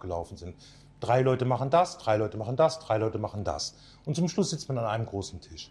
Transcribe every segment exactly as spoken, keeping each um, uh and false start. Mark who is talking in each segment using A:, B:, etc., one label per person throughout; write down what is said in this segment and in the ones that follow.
A: abgelaufen sind. Drei Leute machen das, drei Leute machen das, drei Leute machen das. Und zum Schluss sitzt man an einem großen Tisch.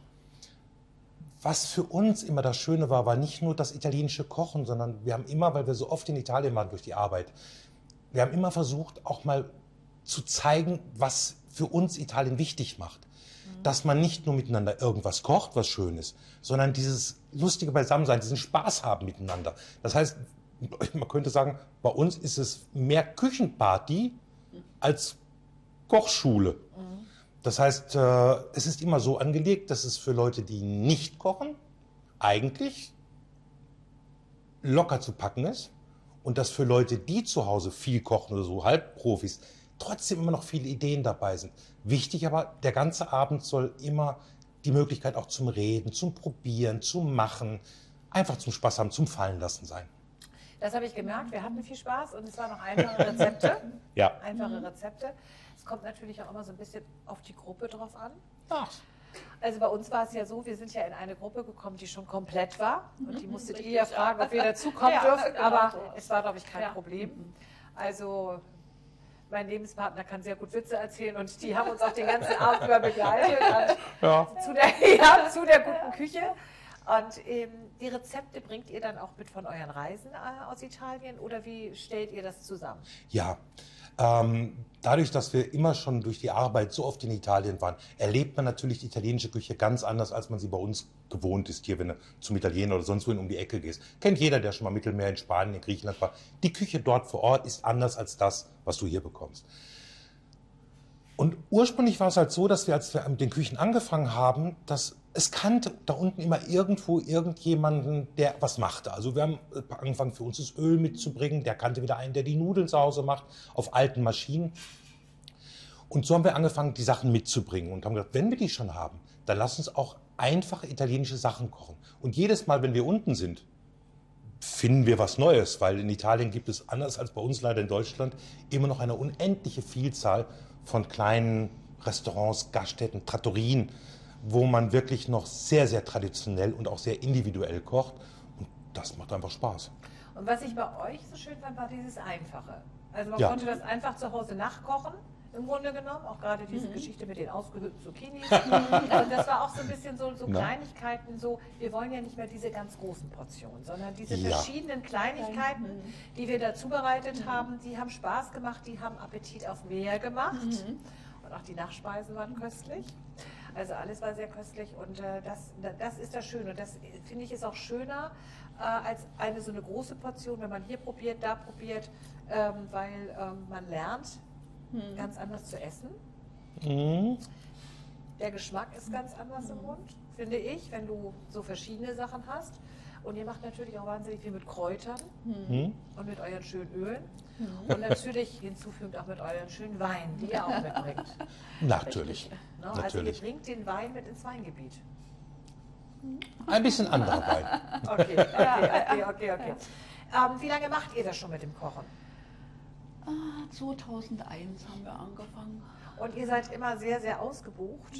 A: Was für uns immer das Schöne war, war nicht nur das italienische Kochen, sondern wir haben immer, weil wir so oft in Italien waren durch die Arbeit, wir haben immer versucht, auch mal zu zeigen, was für uns Italien wichtig macht. Mhm. Dass man nicht nur miteinander irgendwas kocht, was schön ist, sondern dieses lustige Beisammensein, diesen Spaß haben miteinander. Das heißt, man könnte sagen, bei uns ist es mehr Küchenparty als Kochschule. Mhm. Das heißt, äh, es ist immer so angelegt, dass es für Leute, die nicht kochen, eigentlich locker zu packen ist und dass für Leute, die zu Hause viel kochen oder so, Halbprofis, trotzdem immer noch viele Ideen dabei sind. Wichtig aber, der ganze Abend soll immer die Möglichkeit auch zum Reden, zum Probieren, zum Machen, einfach zum Spaß haben, zum Fallenlassen sein.
B: Das habe ich gemerkt, wir hatten viel Spaß und es waren noch einfache Rezepte.
A: Ja.
B: Einfache Rezepte. Es kommt natürlich auch immer so ein bisschen auf die Gruppe drauf an.
A: Ach.
B: Also bei uns war es ja so, wir sind ja in eine Gruppe gekommen, die schon komplett war. Und die musstet ihr ja fragen, ob wir dazukommen
C: ja,
B: dürfen.
C: genau
B: Aber
C: so.
B: es war, glaube ich, kein
C: Ja.
B: Problem. Also mein Lebenspartner kann sehr gut Witze erzählen und die haben uns auch den ganzen Abend über begleitet.
A: Ja.
B: Zu, der, ja, zu der guten Küche. Und ähm, die Rezepte bringt ihr dann auch mit von euren Reisen äh, aus Italien oder wie stellt ihr das zusammen?
A: Ja, ähm, dadurch, dass wir immer schon durch die Arbeit so oft in Italien waren, erlebt man natürlich die italienische Küche ganz anders, als man sie bei uns gewohnt ist, hier, wenn du zum Italiener oder sonst wohin um die Ecke gehst. Kennt jeder, der schon mal Mittelmeer in Spanien, in Griechenland war. Die Küche dort vor Ort ist anders als das, was du hier bekommst. Und ursprünglich war es halt so, dass wir, als wir mit den Küchen angefangen haben, dass es kannte da unten immer irgendwo irgendjemanden, der was machte. Also wir haben angefangen, für uns das Öl mitzubringen. Der kannte wieder einen, der die Nudeln zu Hause macht, auf alten Maschinen. Und so haben wir angefangen, die Sachen mitzubringen und haben gesagt, wenn wir die schon haben, dann lass uns auch einfache italienische Sachen kochen. Und jedes Mal, wenn wir unten sind, finden wir was Neues, weil in Italien gibt es, anders als bei uns leider in Deutschland, immer noch eine unendliche Vielzahl von kleinen Restaurants, Gaststätten, Trattorien, wo man wirklich noch sehr, sehr traditionell und auch sehr individuell kocht. Und das macht einfach Spaß.
B: Und was ich bei euch so schön fand, war dieses Einfache. Also man
A: Ja.
B: konnte das einfach zu Hause nachkochen, im Grunde genommen. Auch gerade diese mhm. Geschichte mit den ausgehöhlten Zucchinis. Und das war auch so ein bisschen so, so Kleinigkeiten, so, wir wollen ja nicht mehr diese ganz großen Portionen, sondern diese
A: Ja.
B: verschiedenen Kleinigkeiten, die wir da zubereitet mhm. haben, die haben Spaß gemacht, die haben Appetit auf mehr gemacht. Mhm. Und auch die Nachspeisen waren köstlich. Also alles war sehr köstlich und äh, das, das ist das Schöne. Und das finde ich ist auch schöner äh, als eine so eine große Portion, wenn man hier probiert, da probiert, ähm, weil ähm, man lernt, hm. ganz anders zu essen.
A: Mhm.
B: Der Geschmack ist ganz anders im Mund, finde ich, wenn du so verschiedene Sachen hast. Und ihr macht natürlich auch wahnsinnig viel mit Kräutern mhm. und mit euren schönen Ölen. Mhm. Und natürlich hinzufügend auch mit euren schönen Weinen, die ihr auch mitbringt.
A: Natürlich.
B: No, also
A: Natürlich.
B: ihr bringt den Wein mit ins Weingebiet.
A: Ein bisschen anderer Wein.
B: Okay, okay, okay, okay. okay. Ähm, wie lange macht ihr das schon mit dem Kochen?
C: Ah, zweitausendeins haben wir angefangen.
B: Und ihr seid immer sehr, sehr ausgebucht?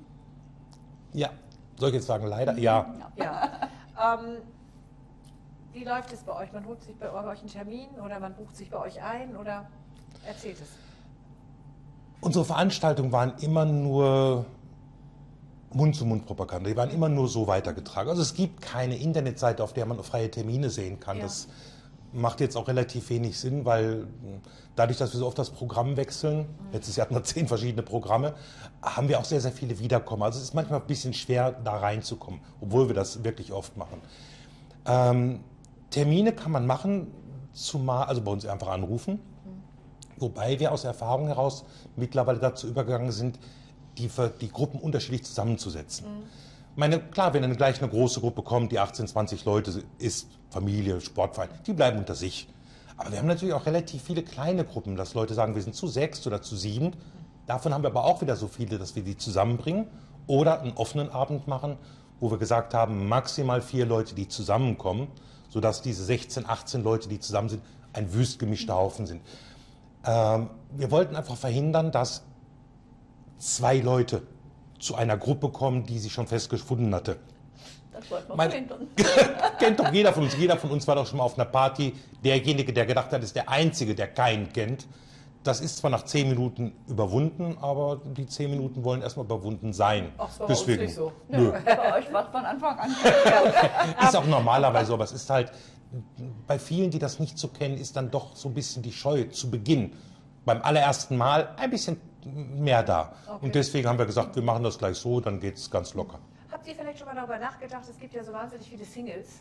A: Ja. Soll ich jetzt sagen, leider? Ja.
B: Ja. Ähm, wie läuft es bei euch? Man holt sich bei euch einen Termin oder man bucht sich bei euch ein oder erzählt es?
A: Unsere Veranstaltungen waren immer nur Mund-zu-Mund-Propaganda. Die waren immer nur so weitergetragen. Also es gibt keine Internetseite, auf der man freie Termine sehen kann. Ja. Das macht jetzt auch relativ wenig Sinn, weil dadurch, dass wir so oft das Programm wechseln, mhm. letztes Jahr hatten wir zehn verschiedene Programme, haben wir auch sehr, sehr viele Wiederkommen. Also es ist manchmal ein bisschen schwer, da reinzukommen, obwohl wir das wirklich oft machen. Ähm, Termine kann man machen, zumal, also bei uns einfach anrufen, mhm. wobei wir aus Erfahrung heraus mittlerweile dazu übergegangen sind, die, die Gruppen unterschiedlich zusammenzusetzen. Mhm. Meine, klar, wenn dann gleich eine große Gruppe kommt, die achtzehn, zwanzig Leute ist, Familie, Sportverein, die bleiben unter sich. Aber wir haben natürlich auch relativ viele kleine Gruppen, dass Leute sagen, wir sind zu sechs oder zu sieben. Davon haben wir aber auch wieder so viele, dass wir die zusammenbringen oder einen offenen Abend machen, wo wir gesagt haben, maximal vier Leute, die zusammenkommen, sodass diese sechzehn, achtzehn Leute, die zusammen sind, ein wüst gemischter Haufen sind. Ähm, wir wollten einfach verhindern, dass zwei Leute zu einer Gruppe kommen, die sich schon festgefunden hatte.
C: Das wollten wir
A: Meine,
C: verhindern.
A: Kennt doch jeder von uns. Jeder von uns war doch schon mal auf einer Party. Derjenige, der gedacht hat, ist der Einzige, der keinen kennt, das ist zwar nach zehn Minuten überwunden, aber die zehn Minuten wollen erstmal überwunden sein.
B: Ach, das war bei uns
A: Deswegen,
B: nicht so.
A: nö.
C: Bei euch war es von Anfang an.
A: Ist auch normalerweise so, aber es ist halt, bei vielen, die das nicht so kennen, ist dann doch so ein bisschen die Scheu zu Beginn. Beim allerersten Mal ein bisschen mehr da.
B: Okay.
A: Und deswegen haben wir gesagt, wir machen das gleich so, dann geht es ganz locker.
B: Habt ihr vielleicht schon mal darüber nachgedacht, es gibt ja so wahnsinnig viele Singles,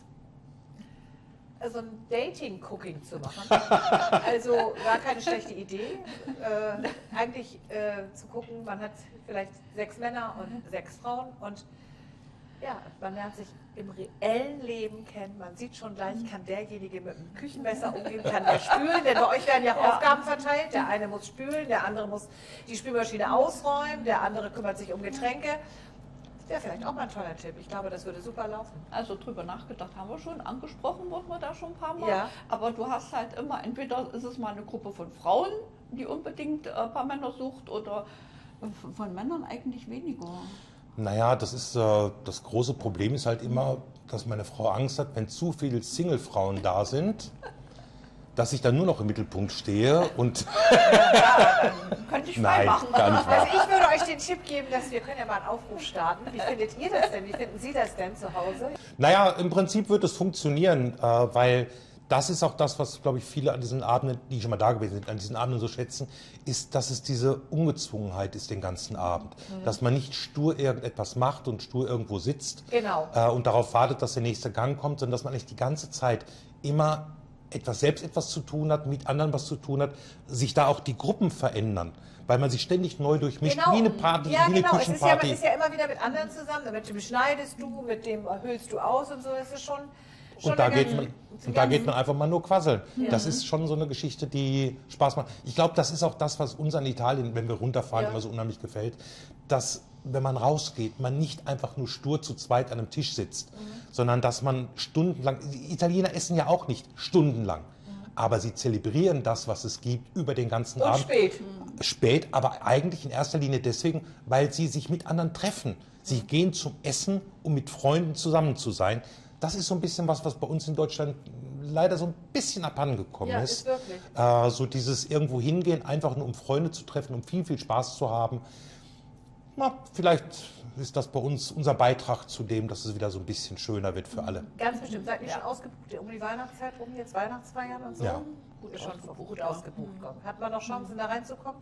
B: also ein Dating-Cooking zu machen? Also war keine schlechte Idee. Äh, eigentlich äh, zu gucken, man hat vielleicht sechs Männer und sechs Frauen und ja, man lernt sich im reellen Leben kennen. Man sieht schon gleich, kann derjenige mit dem Küchenmesser umgehen, kann der spülen, denn bei euch werden ja, ja Aufgaben verteilt. Der eine muss spülen, der andere muss die Spülmaschine ausräumen, der andere kümmert sich um Getränke. Das wäre vielleicht auch mal ein toller Tipp. Ich glaube, das würde super laufen.
C: Also drüber nachgedacht haben wir schon, angesprochen wurden wir da schon ein paar Mal.
B: Ja.
C: Aber du hast halt immer, entweder ist es mal eine Gruppe von Frauen, die unbedingt ein paar Männer sucht, oder von Männern eigentlich weniger.
A: Naja, das ist äh, das große Problem ist halt immer, dass meine Frau Angst hat, wenn zu viele Single-Frauen da sind, dass ich dann nur noch im Mittelpunkt stehe und
C: Ja, könnte ich frei
A: nein,
C: machen.
A: gar nicht wahr.
B: Also ich würde euch den Tipp geben, dass wir können ja mal einen Aufruf starten. Wie findet ihr das denn? Wie finden Sie das denn zu Hause?
A: Naja, im Prinzip wird es funktionieren, äh, weil das ist auch das, was, glaube ich, viele an diesen Abenden, die schon mal da gewesen sind, an diesen Abenden so schätzen, ist, dass es diese Ungezwungenheit ist den ganzen Abend. Mhm. Dass man nicht stur irgendetwas macht und stur irgendwo sitzt
B: Genau.
A: äh, und darauf wartet, dass der nächste Gang kommt, sondern dass man eigentlich die ganze Zeit immer etwas selbst etwas zu tun hat, mit anderen was zu tun hat, sich da auch die Gruppen verändern, weil man sich ständig neu durchmischt,
B: Genau.
A: wie eine Party,
B: Ja,
A: wie eine
B: genau. Es ist ja, man
A: Küchenparty.
B: ist ja immer wieder mit anderen zusammen. Mit dem schneidest du, mit dem hüllst du aus und so. Das ist schon, schon
A: Und da,
B: eine
A: geht
B: ganz-
A: man, und da geht man einfach mal nur quasseln. Das ist schon so eine Geschichte, die Spaß macht. Ich glaube, das ist auch das, was uns an Italien, wenn wir runterfahren,
B: Ja.
A: immer so unheimlich gefällt, dass, wenn man rausgeht, man nicht einfach nur stur zu zweit an einem Tisch sitzt, mhm. sondern dass man stundenlang, die Italiener essen ja auch nicht stundenlang, mhm. aber sie zelebrieren das, was es gibt, über den ganzen
B: Und
A: Abend.
B: spät.
A: Spät, aber eigentlich in erster Linie deswegen, weil sie sich mit anderen treffen. Sie
B: Mhm.
A: gehen zum Essen, um mit Freunden zusammen zu sein. Das ist so ein bisschen was, was bei uns in Deutschland leider so ein bisschen abhandengekommen
B: Ja,
A: ist.
B: ist wirklich.
A: Äh, so dieses irgendwo hingehen, einfach nur um Freunde zu treffen, um viel, viel Spaß zu haben. Na, vielleicht ist das bei uns unser Beitrag zu dem, dass es wieder so ein bisschen schöner wird für alle.
B: Ganz bestimmt. Seid ihr
C: Ja.
B: schon ausgebucht um die Weihnachtszeit rum, jetzt Weihnachtsfeiern und so?
A: Ja.
B: Gut, ist schon
C: ausgebucht,
B: gut
C: ja.
B: ausgebucht. kommen. Hat man noch Chancen, da reinzukommen?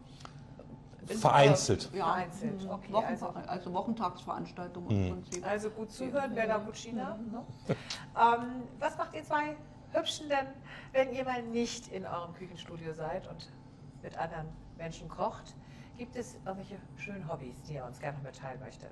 A: Vereinzelt.
C: Ja,
B: Vereinzelt,
C: mhm.
B: okay,
C: Wochen,
B: also-
C: also, Wochentagsveranstaltungen im Prinzip.
B: Also gut zuhören, Bella Cucina. Ne? Ähm, was macht ihr zwei Hübschen denn, wenn ihr mal nicht in eurem Küchenstudio seid und mit anderen Menschen kocht? Gibt es irgendwelche schönen Hobbys, die ihr uns gerne noch mitteilen möchtet?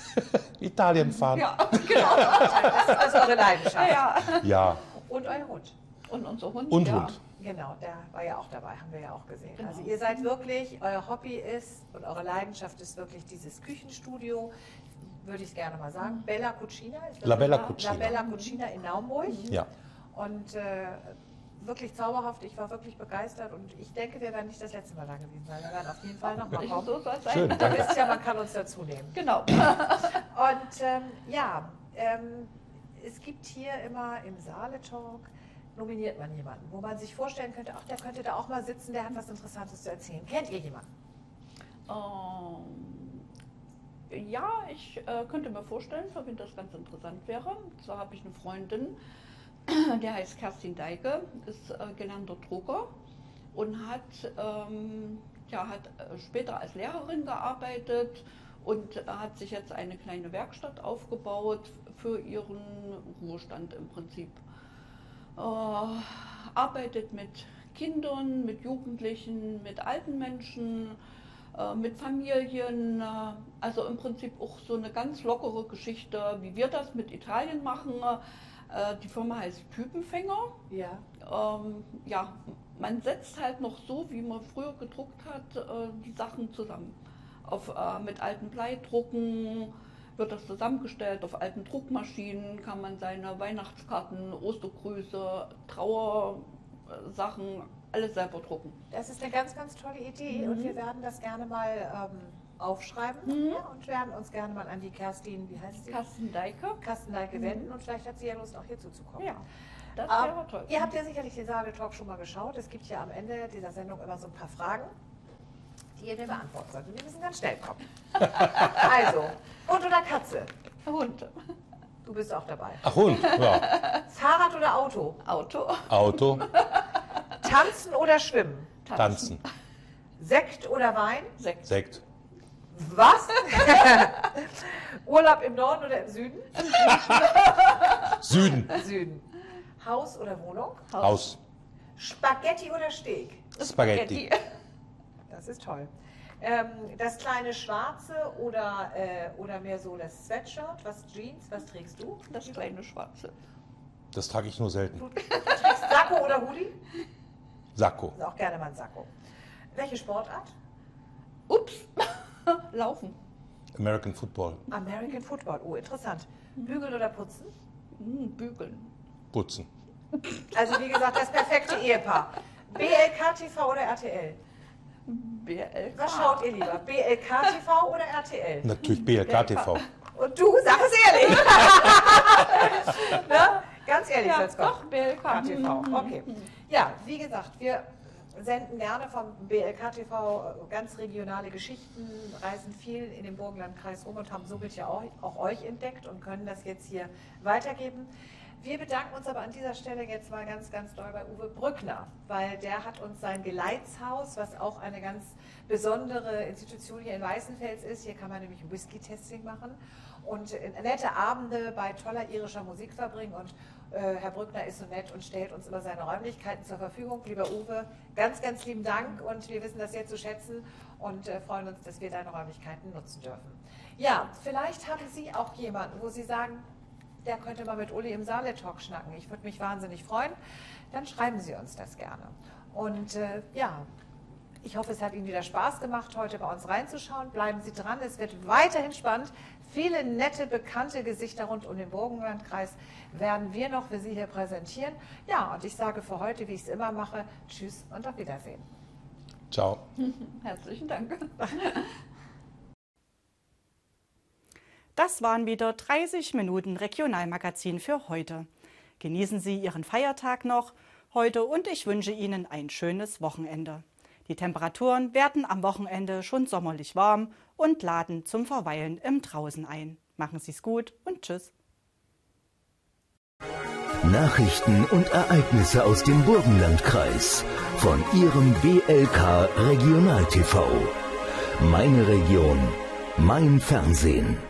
A: Italien fahren.
C: Ja, genau.
B: Das ist eure Leidenschaft.
C: Ja.
A: Ja.
B: Und euer Hund.
C: Und unser Hund.
A: Und
C: ja.
A: Hund.
B: Genau, der war ja auch dabei, haben wir ja auch gesehen.
C: Genau.
B: Also ihr seid wirklich, euer Hobby ist und eure Leidenschaft ist wirklich dieses Küchenstudio, würde ich gerne mal sagen. Bella Cucina. Ist das
A: La Bella
B: La
A: Cucina.
B: Bella Cucina in Naumburg.
A: Ja.
B: Und äh, wirklich zauberhaft, ich war wirklich begeistert und ich denke, wir werden nicht das letzte Mal da gewesen sein. Wir werden auf jeden Fall nochmal kommen.
C: So soll es sein.
A: Schön,
B: Ihr
A: danke.
B: wisst ja, man kann uns dazu nehmen.
C: Genau.
B: Und ähm, ja, ähm, es gibt hier immer im Saale-Talk, nominiert man jemanden, wo man sich vorstellen könnte, ach, der könnte da auch mal sitzen, der hat was Interessantes zu erzählen. Kennt ihr jemanden?
C: Ähm, ja, ich äh, könnte mir vorstellen, für wen das ganz interessant wäre. Und zwar habe ich eine Freundin, der heißt Kerstin Deike, ist äh, gelernter Drucker und hat, ähm, ja, hat äh, später als Lehrerin gearbeitet und äh, hat sich jetzt eine kleine Werkstatt aufgebaut für ihren Ruhestand im Prinzip. Äh, arbeitet mit Kindern, mit Jugendlichen, mit alten Menschen, äh, mit Familien. Äh, also im Prinzip auch so eine ganz lockere Geschichte, wie wir das mit Italien machen. Äh, die Firma heißt Typenfänger.
B: Ja.
C: Ähm, ja, man setzt halt noch so, wie man früher gedruckt hat, äh, die Sachen zusammen. Auf, äh, mit alten Bleidrucken wird das zusammengestellt, auf alten Druckmaschinen kann man seine Weihnachtskarten, Ostergrüße, Trauersachen, alles selber drucken.
B: Das ist eine ganz, ganz tolle Idee und wir werden das gerne mal ähm, aufschreiben
C: Mhm.
B: ja, und werden uns gerne mal an die Kerstin, wie heißt sie?
C: Kerstin Deike.
B: Kerstin Deike wenden und vielleicht hat sie ja Lust, auch hier zuzukommen.
C: Ja. Das
B: Ähm,
C: wäre toll.
B: ihr habt ja sicherlich den Saale-Talk schon mal geschaut. Es gibt ja am Ende dieser Sendung immer so ein paar Fragen, die ihr mir beantworten sollt. Wir müssen ganz schnell kommen. Also, Hund oder Katze?
C: Hund.
B: Du bist auch dabei.
A: Ach, Hund, ja.
B: Fahrrad oder Auto?
C: Auto.
A: Auto,
B: Tanzen oder Schwimmen?
A: tanzen,
B: Sekt oder Wein?
C: Sekt.
A: Sekt,
B: Was? Urlaub im Norden oder im Süden?
A: Süden,
B: Süden. Haus oder Wohnung?
A: Haus,
B: Spaghetti oder Steak?
A: Spaghetti,
B: Das ist toll. Ähm, das kleine Schwarze oder, äh, oder mehr so das Sweatshirt? Was Jeans? Was trägst du?
C: Das kleine Schwarze.
A: das trage ich nur selten.
B: Du trägst Sakko oder Hoodie?
A: Sakko,
B: Auch gerne mal ein Sakko. Welche Sportart?
C: Ups. Laufen.
A: American Football,
B: American Football. Oh, interessant. Bügeln oder putzen?
C: Hm, bügeln.
A: putzen,
B: Also wie gesagt, das perfekte Ehepaar. B L K T V oder R T L?
C: B L K.
B: Was schaut ihr lieber? B L K T V oder R T L?
A: natürlich B L K T V.
B: Und du, sag es ehrlich. Ne? Ganz ehrlich
C: Ja,
B: soll's kommen.
C: doch, B L K.
B: K T V, okay. Ja, wie gesagt, wir senden gerne vom B L K T V ganz regionale Geschichten, reisen viel in den Burgenlandkreis rum und haben somit ja auch, auch euch entdeckt und können das jetzt hier weitergeben. Wir bedanken uns aber an dieser Stelle jetzt mal ganz, ganz doll bei Uwe Brückner, weil der hat uns sein Geleitshaus, was auch eine ganz besondere Institution hier in Weißenfels ist. Hier kann man nämlich ein Whisky-Testing machen und nette Abende bei toller irischer Musik verbringen. Und äh, Herr Brückner ist so nett und stellt uns immer seine Räumlichkeiten zur Verfügung. Lieber Uwe, ganz, ganz lieben Dank und wir wissen das sehr zu schätzen und äh, freuen uns, dass wir deine Räumlichkeiten nutzen dürfen. Ja, vielleicht haben Sie auch jemanden, wo Sie sagen, der könnte mal mit Uli im Saale-Talk schnacken. Ich würde mich wahnsinnig freuen. Dann schreiben Sie uns das gerne. Und äh, ja, ich hoffe, es hat Ihnen wieder Spaß gemacht, heute bei uns reinzuschauen. Bleiben Sie dran, es wird weiterhin spannend. Viele nette, bekannte Gesichter rund um den Burgenlandkreis werden wir noch für Sie hier präsentieren. Ja, und ich sage für heute, wie ich es immer mache, tschüss und auf Wiedersehen.
A: Ciao.
C: Herzlichen Dank.
D: Das waren wieder dreißig Minuten Regionalmagazin für heute. Genießen Sie Ihren Feiertag noch heute und ich wünsche Ihnen ein schönes Wochenende. Die Temperaturen werden am Wochenende schon sommerlich warm und laden zum Verweilen im Draußen ein. Machen Sie es gut und tschüss.
E: Nachrichten und Ereignisse aus dem Burgenlandkreis von Ihrem B L K Regional T V. Meine Region, mein Fernsehen.